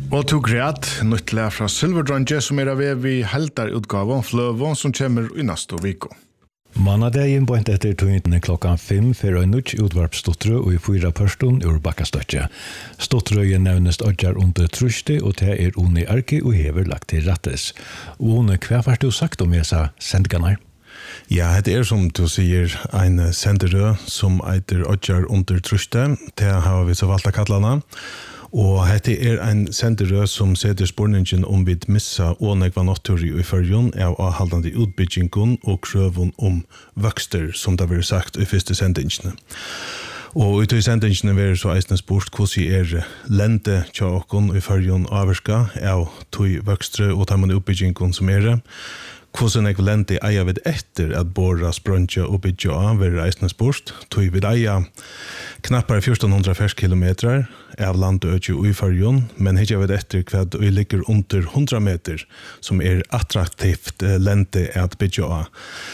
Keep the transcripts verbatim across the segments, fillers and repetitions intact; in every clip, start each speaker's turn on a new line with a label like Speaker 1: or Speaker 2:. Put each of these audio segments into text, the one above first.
Speaker 1: Og tog greit, nyttelig fra Silverdronje som er av vi helter utgaven Fløvån som kommer i neste viko.
Speaker 2: Manadagen på en etter togene klokkan fem for en nytt utvarp Stottrø og i fyra pørstund ur Bakkastøtje. Stottrøyen nevnes Odjar under truste og det er Oni Arki og hever lagt til rettes. Oni, hva har du sagt om disse sendgene?
Speaker 3: Ja, det er som du sier en senderø som eiter Odjar under truste. Det har vi så valgt å kalle den. Og dette er en senderø som setter spørningen om vi missa ånegva natturi i førjon av avhaldande utbyggingen og krøven om vøkster, som det har vært sagt i første sendingene. Og ut i sendingene vil så eisne spurt hvordan er lente tja okkon i førjon avverska av tog vøkstre og tamman utbyggingen som er det. Hvordan jeg vil lente eier vid etter at båra sprøntja og bygja av vil reisende spurt, tog vid eier knappare fjorton hundra ferskilometer av land og øtje i førjon, men ikke vid etter hva det ligger under hundra meter, som er attraktivt lente at bygja av.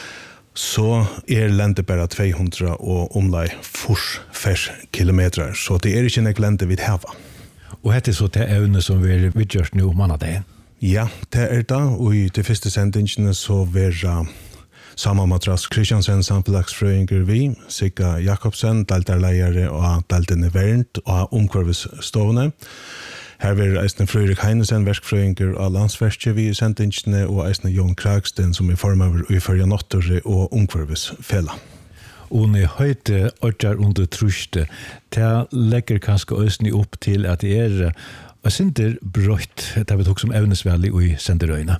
Speaker 3: Så er lente bare tvehundra og omlai fors ferskilometer, så det er ikke nek lente vid heva.
Speaker 2: Og hette så til evne som vi vidgjørs nå manadagen?
Speaker 3: Ja, det er det, og i de første sendingene så vil uh, Samme Matras Kristiansen samfunnsfrøyinger vi, Sigga Jakobsen, deltarleiere og deltene vernt og omkvarvesstående. Her vil eisne Frøyrik Heinesen, verskfrøyinger av landsverket vi i sendingene, og eisne Jon Kragsten som er formaver i Førja Nottore og omkvarvesfella.
Speaker 2: Og ni høyte Odjar under truste, det legger kanskje øsne opp til at det er og sinter brøtt, det har vi tog som evnesveldig i senderøyene.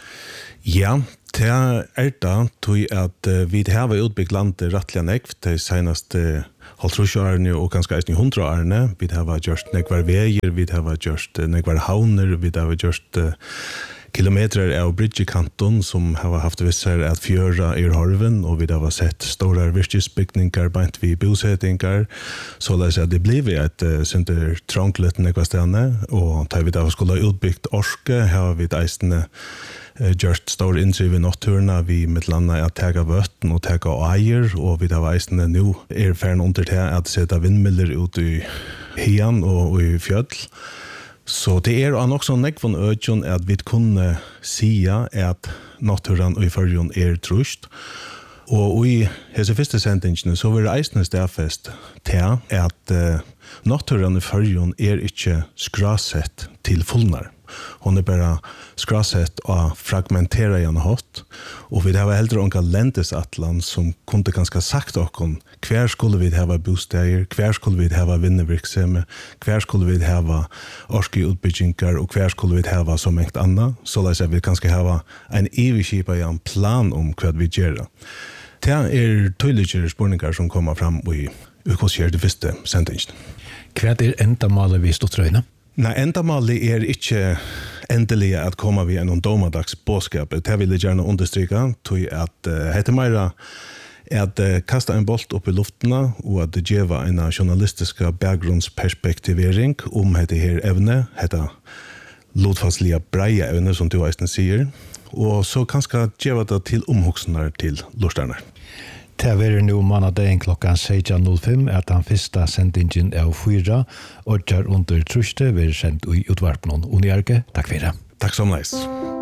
Speaker 3: Ja, det er det, tog at uh, vi har utbyggt landet rettelig nekv, de seneste halvtrusjårene og ganske eisne hundreårene. Vi har gjort nekvar veier, vi har gjort nekvar havner, vi har gjort uh, kilometer av bridgekanton som har haft visser at fjøra i Horven, og vi har sett stora virkesbygningar, bant vi bosettingar, så la seg det blir et uh, synder trånglet nekva stedene, og da vi da skulle ha utbyggt orske, har vi eisne uh, gjort stor innsyn i natturna, vi med landa at tega vøtten og tega eier, og vi da eisne nu er færen under til at sette vindmiller ut i hian og i fjødl. Så det er nok så nekvån øtjon at vi kunne sia at naturen i førjon er trust. Og i hese første sendingene så vil eisne stedfest til at uh, naturen i førjon er ikke skrasett til fullnar. Hon er bara skrasett og fragmentera igjen hatt, og vi har heller unga lendesatlan som kunde ganska sagt okkom hver skulle vi hava bostäder, hver skulle vi hava vinnevirksame, hver skulle vi hava orski utbyggingar og hver skulle vi hava som enkt anna, så la seg vi ganska hava en ivikipa i en plan om hva vi gjerra. Det er tydeligere spurningar som kommer fram i utkosgjør det første sendingen.
Speaker 2: Hva er endamalet vi Stottrøyene?
Speaker 3: Nei, endamalet er ikke endelig at komme vi en domadags båskap. Det vil jeg gjerne understryke, til at uh, hette meira at uh, kasta en bolt opp i luftene og at det gjeva en journalistiska bakgrunnsperspektivering om hette her evne, hette lodfastlige breie evne, som du eisne sier, og så kanskje gjeva det til omhugsene til lorterne.
Speaker 2: Det er nå manadagen klokkan seksten null fem at den første sendingen av fyra, Odjar under truste, vil sendt i utvarpen. Oni Arke, takk for det.
Speaker 3: Takk som leis.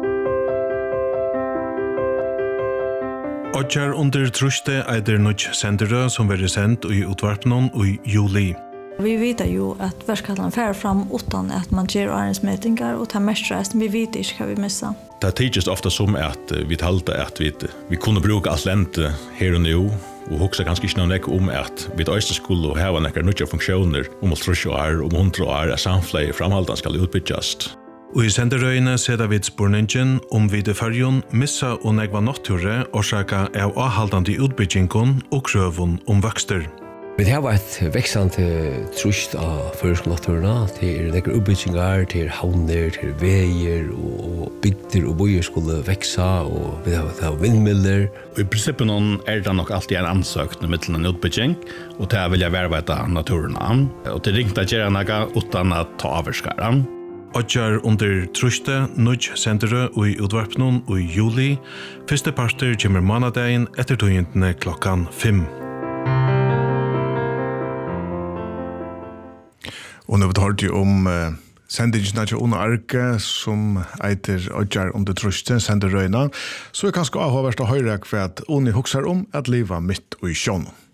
Speaker 3: Odjar under truste eider nødt senderø som vil sendt i utvarpen i juli.
Speaker 4: Vi vet jo at verskatlan fær fram utan at man gjør arensmetingar og tar mestreist, men vi vet ikke hva vi missa.
Speaker 5: Det tidligst ofta som at vi talte at vi, vi kunne bruke alt lente her og nå, og hoksa ganske ikke noe om at vi øyste skulle hava nekkar nødja funksjoner om alt trusjo år, om hundra år, at samflei framhaldan skal utbyggast.
Speaker 3: Og i senderøyene setter vi spurningen om vi det farjon missa og negva natture orsaka av avhaldande utbyggingen og krøvun om vøkster.
Speaker 6: Vi har et veksende trust av førskolatørene til nekker utbyggingar, til havner, til veier og bygder og bøyer skulle veksa, og vi har vindmiller.
Speaker 5: Og i prinsippet er det nok alltid en ansøkning med en utbygging, og til vil jeg verveita naturen an. Og til ringta gjøre noe uten å ta avskaren.
Speaker 3: Odjar under truste, nødj senderø i utvarpnen i juli. Første parter kommer manadagen etter togentene klokkan fem.
Speaker 1: Och nu har du om uh, sendingen av Una Arke, som eiter Odjar under trusten, sender røyna, så er det ganske avhåverst å høre hva at Oni huksar om at liva mitt og i sjånen.